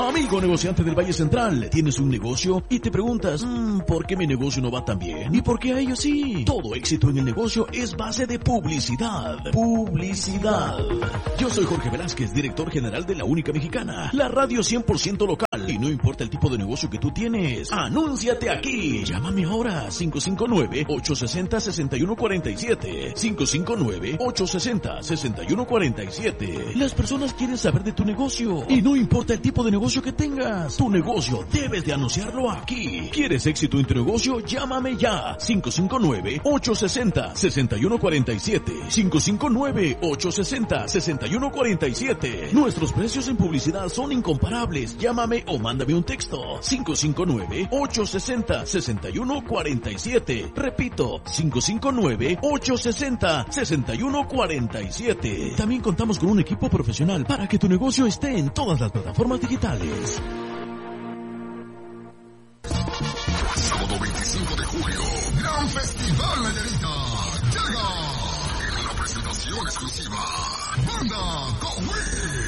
Amigo negociante del Valle Central, ¿tienes un negocio? Y te preguntas, ¿por qué mi negocio no va tan bien? ¿Y por qué a ellos sí? Todo éxito en el negocio es base de publicidad. Publicidad. Yo soy Jorge Velázquez, director general de La Única Mexicana, la radio 100% local. Y no importa el tipo de negocio que tú tienes, anúnciate aquí. Llámame ahora, 559-860-6147. 559-860-6147. Las personas quieren saber de tu negocio. Y no importa el tipo de negocio que tengas, tu negocio debes de anunciarlo aquí. ¿Quieres éxito en tu negocio? Llámame ya. 559-860-6147. 559-860-6147. Nuestros precios en publicidad son incomparables. Llámame o mándame un texto. 559-860-6147. Repito, 559-860-6147. También contamos con un equipo profesional para que tu negocio esté en todas las plataformas digitales. Sábado 25 de julio, Gran Festival Nayarita. Llega en una presentación exclusiva. Banda Cowi.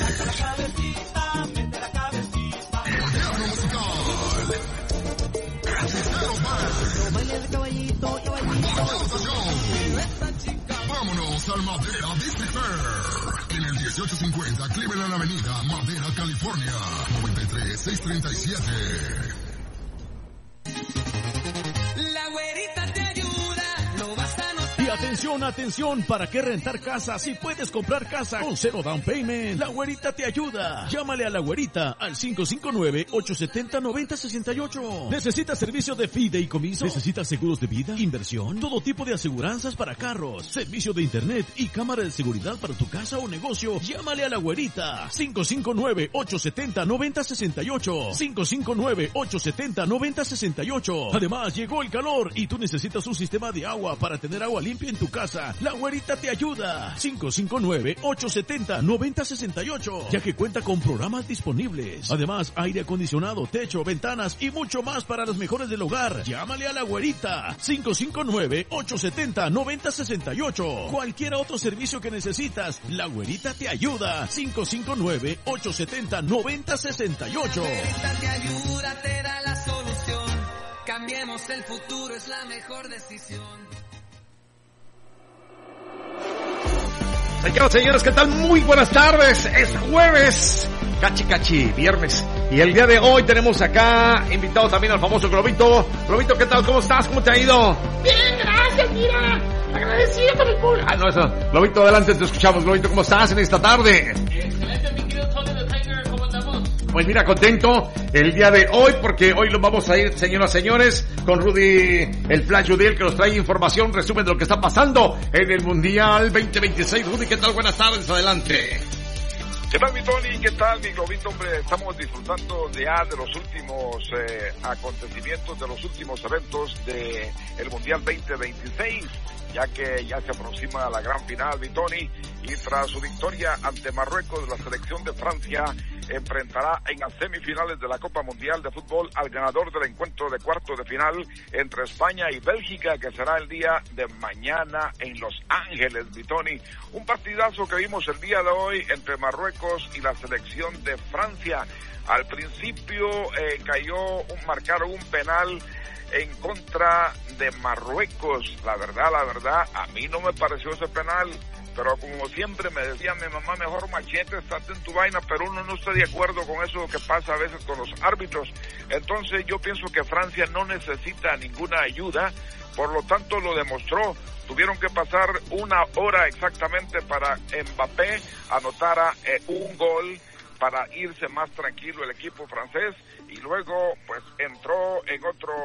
Infierno musical. Hechicero Vámonos al Madera District Fair. En el 1850 Cleveland Avenida, Madera, California. 93-637. La güerita te ayuda, lo vas a notar. Y atención, ¿para qué rentar casa si puedes comprar casa con cero down payment? La güerita te ayuda. Llámale a la güerita al 559-870-9068. ¿Necesitas servicio de fideicomiso? ¿Necesitas seguros de vida, inversión, todo tipo de aseguranzas para carros, servicio de internet y cámara de seguridad para tu casa o negocio? Llámale a la güerita. 559-870-9068. 559-870-9068. Además, llegó el calor y tú necesitas un sistema de agua para tener agua limpia en tu casa. La güerita te ayuda. 559-870-9068. Ya que cuenta con programas disponibles. Además, aire acondicionado, techo, ventanas y mucho más para los mejores del hogar. Llámale a la güerita. 559-870-9068. Cualquier otro servicio que necesitas, la güerita te ayuda. 559-870-9068. La güerita te ayuda, te da la solución. Cambiemos el futuro, es la mejor decisión. Señores, ¿qué tal? Muy buenas tardes. Es jueves, cachi, viernes. Y el día de hoy tenemos acá invitado también al famoso Globito. Globito, ¿qué tal? ¿Cómo estás? ¿Cómo te ha ido? Bien, gracias, mira. Agradecido con el público. No, eso. Globito, adelante, te escuchamos. Globito, ¿cómo estás en esta tarde? Excelente, mi querido Tony the Tiger. ¿Cómo andamos? Pues mira, contento el día de hoy porque hoy nos vamos a ir, señoras y señores, con Rudy, el Flash Judiel, que nos trae información, resumen de lo que está pasando en el Mundial 2026. Rudy, ¿qué tal? Buenas tardes, adelante. ¿Qué tal, mi Tony? ¿Qué tal, mi Globito? Hombre, estamos disfrutando ya de los últimos acontecimientos, de los últimos eventos del Mundial 2026, ya que ya se aproxima la gran final, mi Tony, y tras su victoria ante Marruecos, la selección de Francia enfrentará en las semifinales de la Copa Mundial de Fútbol al ganador del encuentro de cuartos de final entre España y Bélgica, que será el día de mañana en Los Ángeles, mi Tony. Un partidazo que vimos el día de hoy entre Marruecos y la selección de Francia. Al principio marcaron un penal en contra de Marruecos. La verdad, a mí no me pareció ese penal, pero como siempre me decía mi mamá, mejor machete, estate en tu vaina, pero uno no está de acuerdo con eso que pasa a veces con los árbitros. Entonces yo pienso que Francia no necesita ninguna ayuda, por lo tanto lo demostró. Tuvieron que pasar una hora exactamente para Mbappé anotara un gol para irse más tranquilo el equipo francés, y luego pues entró en otro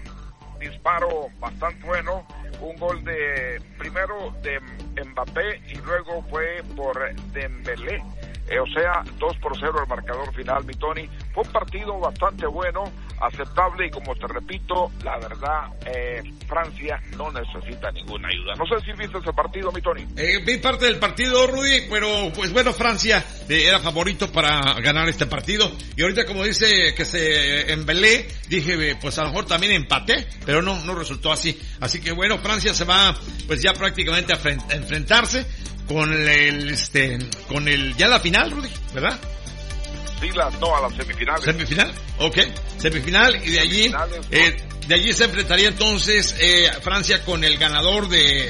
disparo bastante bueno, un gol primero de Mbappé y luego fue por Dembélé, o sea 2-0 el marcador final, mi Tony. Fue un partido bastante bueno, aceptable, y como te repito, la verdad, Francia no necesita ninguna ayuda. No sé si viste ese partido, mi Tony. Vi parte del partido, Rudy, pero pues bueno, Francia era favorito para ganar este partido, y ahorita como dice que se embelé, dije pues a lo mejor también empaté, pero no resultó así. Así que bueno, Francia se va pues ya prácticamente a enfrentarse con ya la final, Rudy, ¿verdad? Sí, a las semifinales. ¿Semifinal? Ok, semifinal, y de allí se enfrentaría entonces Francia con el ganador de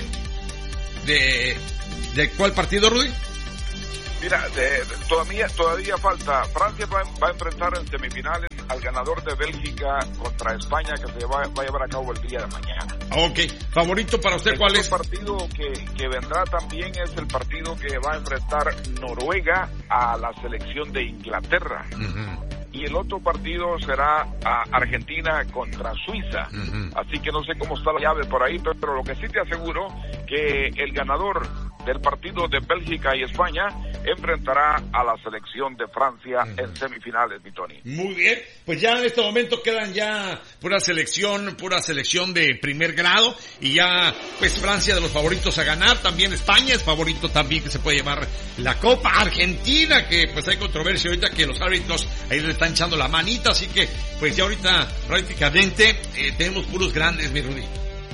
¿cuál partido, Rudy? Mira, todavía falta. Francia va a enfrentar en semifinales al ganador de Bélgica contra España, que se va a llevar a cabo el día de mañana. Ok, ¿favorito para usted cuál es? El partido que vendrá también es el partido que va a enfrentar Noruega a la selección de Inglaterra. Uh-huh. Y el otro partido será a Argentina contra Suiza. Uh-huh. Así que no sé cómo está la llave por ahí, pero lo que sí te aseguro que el ganador del partido de Bélgica y España enfrentará a la selección de Francia en semifinales, mi Tony. Muy bien, pues ya en este momento quedan ya pura selección de primer grado, y ya pues Francia de los favoritos a ganar, también España es favorito también que se puede llevar la Copa, Argentina, que pues hay controversia ahorita que los árbitros ahí le están echando la manita, así que pues ya ahorita prácticamente tenemos puros grandes, mi Rudy.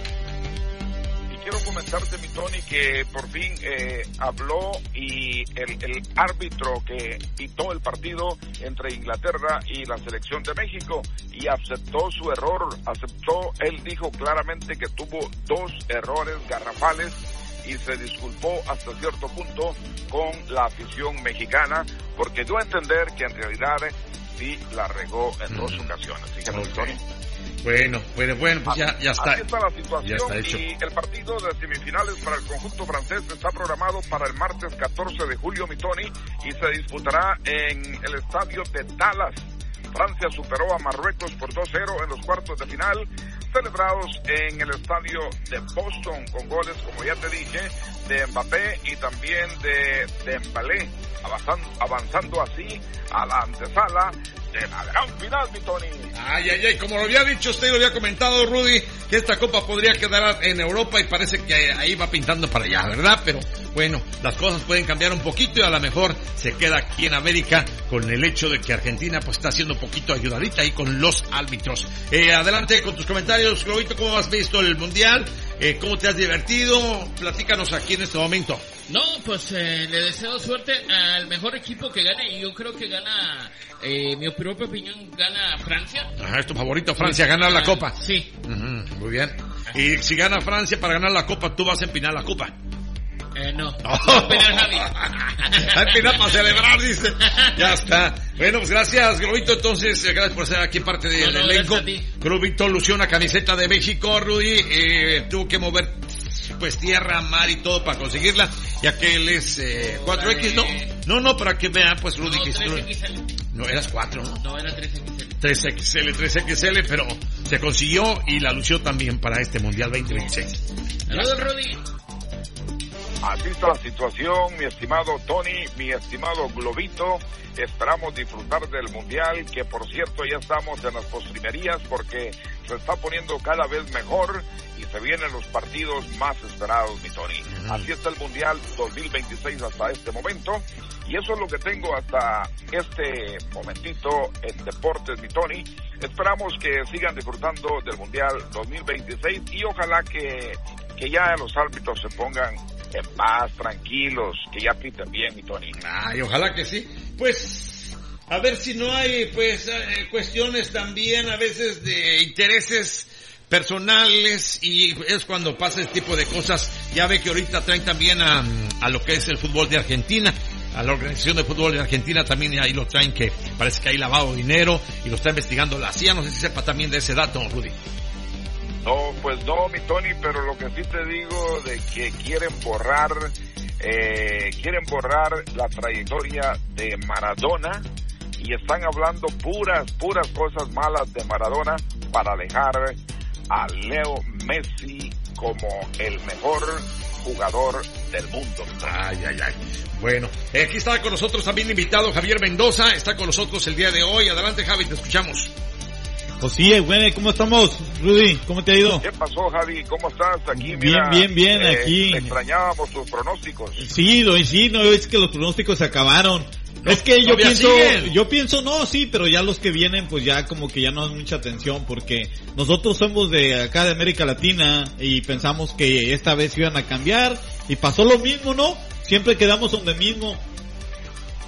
Quiero comentarte, mi Tony, que por fin habló y el árbitro que pitó el partido entre Inglaterra y la selección de México, y aceptó su error, él dijo claramente que tuvo 2 errores garrafales y se disculpó hasta cierto punto con la afición mexicana, porque dio a entender que en realidad sí la regó en 2 ocasiones. Fíjate, Tony. Bueno, pues ya está. Así está la situación, ya está hecho. Y el partido de semifinales para el conjunto francés está programado para el martes 14 de julio, mi Tony, y se disputará en el estadio de Dallas. Francia superó a Marruecos por 2-0 en los cuartos de final, celebrados en el estadio de Boston, con goles, como ya te dije, de Mbappé y también de Dembélé, avanzando así a la antesala de la gran final, mi Tony. Ay, como lo había dicho usted, lo había comentado, Rudy, que esta copa podría quedar en Europa, y parece que ahí va pintando para allá, ¿verdad? Pero bueno, las cosas pueden cambiar un poquito, y a lo mejor se queda aquí en América con el hecho de que Argentina pues está haciendo un poquito ayudadita ahí con los árbitros. Adelante con tus comentarios, Globito, ¿cómo has visto el Mundial? ¿Cómo te has divertido? Platícanos aquí en este momento. No, pues le deseo suerte al mejor equipo que gane, y yo creo que gana, mi propia opinión, gana Francia. Ajá, es tu favorito Francia, ganar la Copa. Sí. Muy bien. Y si gana Francia para ganar la Copa, ¿tú vas a empinar la Copa? No. Va a empinar Javi. Va a empinar para celebrar, dice. Ya está. Bueno, pues gracias, Globito. Entonces, gracias por estar aquí parte del elenco. Globito lució una camiseta de México, Rudy. Tuvo que mover pues tierra, mar y todo para conseguirla, ya que él es 4X, ¿no? No, para que vean, pues Rudy, no, que 3XL. No, eras 4, ¿no? No, era 3XL. 3XL, pero se consiguió y la lució también para este Mundial 2026. Saludos, Rudy. Así está la situación, mi estimado Tony, mi estimado Globito. Esperamos disfrutar del Mundial, que por cierto ya estamos en las postrimerías porque se está poniendo cada vez mejor y se vienen los partidos más esperados, mi Tony. Así está el Mundial 2026 hasta este momento, y eso es lo que tengo hasta este momentito en deportes, mi Tony. Esperamos que sigan disfrutando del Mundial 2026 y ojalá que ya los árbitros se pongan en paz, tranquilos, que ya piten bien, mi Tony. Ay, ojalá que sí. Pues, a ver si no hay, pues, cuestiones también a veces de intereses personales, y es cuando pasa este tipo de cosas. Ya ve que ahorita traen también a lo que es el fútbol de Argentina, a la organización de fútbol de Argentina también, ahí lo traen, que parece que hay lavado de dinero y lo está investigando la CIA. No sé si sepa también de ese dato, Rudy. No, pues no, mi Tony, pero lo que sí te digo de que quieren borrar la trayectoria de Maradona, y están hablando puras cosas malas de Maradona para alejar a Leo Messi como el mejor jugador del mundo. Ay. Bueno, aquí está con nosotros también invitado Javier Mendoza, está con nosotros el día de hoy. Adelante, Javi, te escuchamos. Pues sí, bueno, ¿cómo estamos, Rudy? ¿Cómo te ha ido? ¿Qué pasó, Javi? ¿Cómo estás? Aquí, bien, aquí. Extrañábamos tus pronósticos. Sí, no, es que los pronósticos se acabaron. No, es que yo pienso, no, sí, pero ya los que vienen, pues ya como que ya no es mucha atención, porque nosotros somos de acá de América Latina y pensamos que esta vez iban a cambiar, y pasó lo mismo, ¿no? Siempre quedamos donde mismo.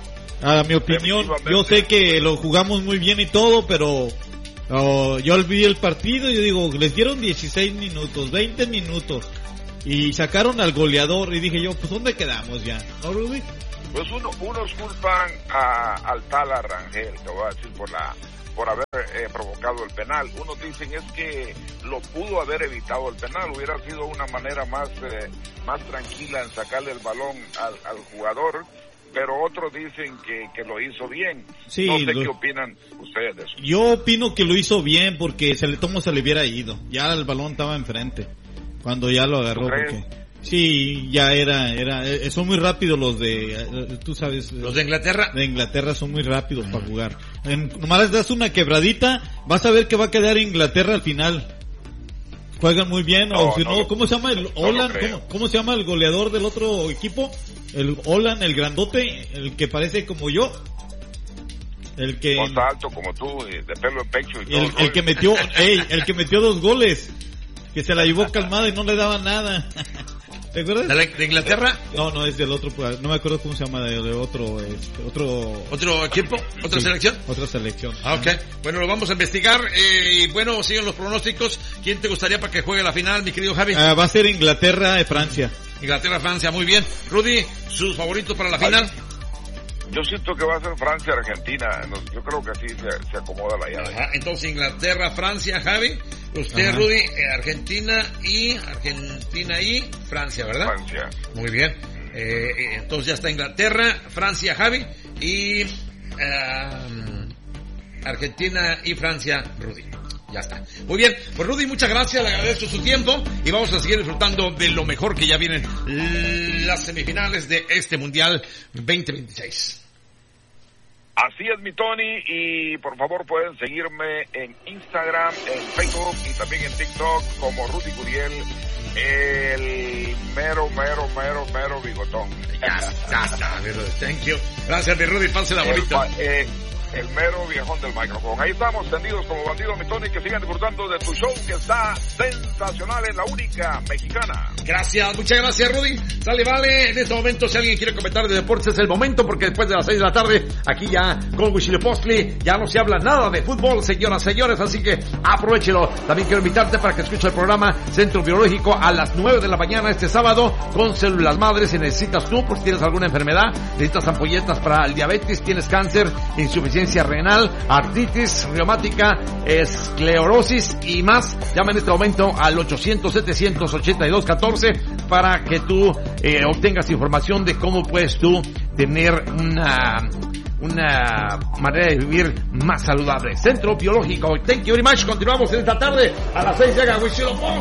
A mi opinión, yo sé que lo jugamos muy bien y todo, pero yo vi el partido y yo digo, les dieron 16 minutos, 20 minutos y sacaron al goleador y dije yo, pues ¿dónde quedamos ya? ¿No, Rudy? Pues unos culpan al tal Rangel, te voy a decir, por haber provocado el penal. Unos dicen es que lo pudo haber evitado el penal, hubiera sido una manera más tranquila en sacarle el balón al jugador, pero otros dicen que lo hizo bien. Sí, no sé qué opinan ustedes de eso. Yo opino que lo hizo bien porque se le hubiera ido, ya el balón estaba enfrente cuando ya lo agarró. Porque sí, ya era, son muy rápidos los de, tú sabes. Los de Inglaterra. De Inglaterra son muy rápidos para jugar. Nomás les das una quebradita, vas a ver que va a quedar Inglaterra al final. Juegan muy bien, o si no, ¿cómo se llama el Holland? ¿Cómo se llama el goleador del otro equipo? El Holland, el grandote, el que parece como yo. El que... Más alto como tú, de pelo en pecho y todo. El que metió, el que metió 2 goles. Que se la llevó calmada y no le daba nada. ¿Te acuerdas? ¿De Inglaterra? No, es del otro, no me acuerdo cómo se llama, de otro equipo, otra selección. Otra selección. Ok, bueno, lo vamos a investigar, y bueno, siguen los pronósticos. ¿Quién te gustaría para que juegue la final, mi querido Javi? Va a ser Inglaterra-Francia. Inglaterra-Francia, muy bien. Rudy, ¿sus favoritos para la final? Yo siento que va a ser Francia-Argentina. Yo creo que así se acomoda la llave. Ajá, entonces Inglaterra-Francia, Javi. Usted, ajá. Rudy, Argentina y Francia, ¿verdad? Francia. Muy bien. Entonces ya está Inglaterra, Francia, Javi, y Argentina y Francia, Rudy. Ya está. Muy bien, pues Rudy, muchas gracias, le agradezco su tiempo y vamos a seguir disfrutando de lo mejor que ya vienen las semifinales de este Mundial 2026. Así es, mi Tony, y por favor pueden seguirme en Instagram, en Facebook y también en TikTok como Rudy Curiel, el mero bigotón. Ya está, mi Rudy, thank you. Gracias, mi Rudy, pásela bonita. El mero viejón del micrófono. Ahí estamos, tendidos como bandidos, mi Tony, que sigan disfrutando de tu show que está sensacional en la única mexicana. Gracias, muchas gracias, Rudy. Sale, vale. En este momento, si alguien quiere comentar de deportes, es el momento, porque después de las 6 de la tarde, aquí ya con Huitzilopochtli, ya no se habla nada de fútbol, señoras, señores, así que aprovechelo. También quiero invitarte para que escuches el programa Centro Biológico a las 9 de la mañana este sábado, con células madres. Si necesitas tú, porque tienes alguna enfermedad, necesitas ampolletas para el diabetes, tienes cáncer, insuficiencia renal, artritis reumática, esclerosis y más, llama en este momento al 800-782-14 para que tú obtengas información de cómo puedes tú tener una manera de vivir más saludable. Centro Biológico. Thank you very much. Continuamos en esta tarde a las 6 llega Huitzilopochtli.